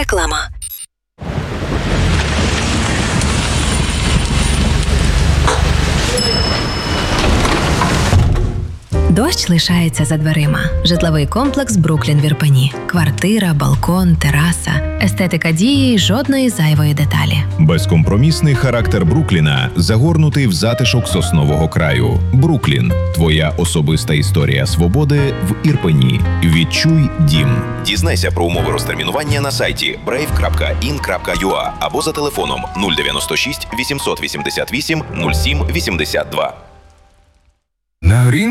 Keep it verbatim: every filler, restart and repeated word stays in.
Реклама. Дощ лишається за дверима. Житловий комплекс «Бруклін» в Ірпені. Квартира, балкон, тераса. Естетика дії й жодної зайвої деталі. Безкомпромісний характер Брукліна загорнутий в затишок соснового краю. Бруклін – твоя особиста історія свободи в Ірпені. Відчуй дім. Дізнайся про умови розтермінування на сайті брейв крапка ін крапка ю а або за телефоном нуль дев'яносто шість вісімсот вісімдесят вісім нуль сім вісімдесят два. На